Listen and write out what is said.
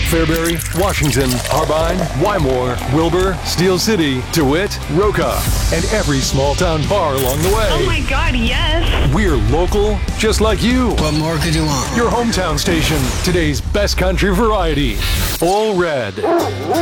Fairbury, Washington, Harbine, Wymore, Wilbur, Steel City, DeWitt, Roca, and every small town bar along the way. Oh my God, yes. We're local, just like you. What more could you want? Your hometown station, today's best country variety. All Red.